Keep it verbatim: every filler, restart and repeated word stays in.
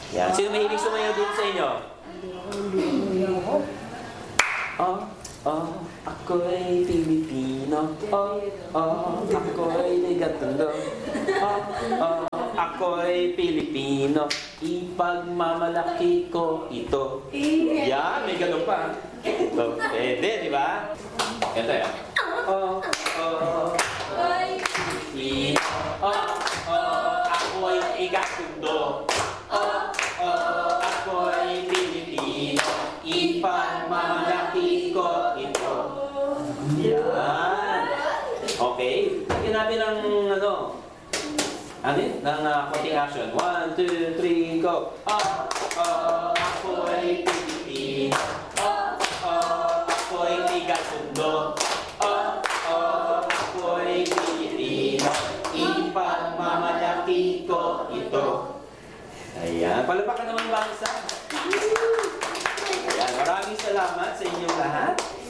Yan. Sino mahilig sumayaw dito sa inyo? Oh, oh, ako ay Pilipino. Oh, oh, ako ay Ligatundo. Oh, oh, ako ay Pilipino. Ipagmamalaki ko ito. Yan, may ganun pa. So, pwede, di ba? Ito yan. Oh, oh, i, oh, oh, ako ay Ligatundo. Oh, oh, ako ay Pilipino. Ipagmamalaki ko ito. Yan. Okay. Lagyan natin ng ano, ano yun? Ng uh, konting action. One, two, three, go. Oh, oh, ako ay Pilipino. Oh, oh, ako ay Ligatundo. Oh, oh, ako ay Pilipino. Ipagmamalaki ko ito. Ayan. Palapakan naman bangsa. Ayan. Maraming salamat sa inyong lahat.